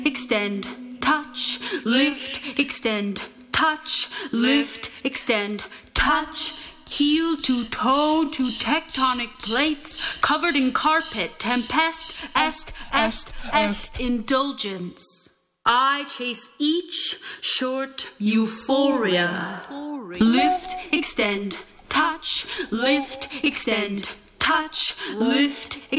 extend, touch, lift, extend, touch, lift, extend, touch, heel to toe to tectonic plates, covered in carpet, tempest, est, indulgence. I chase each short euphoria. Lift, extend, touch, lift, extend, touch, lift,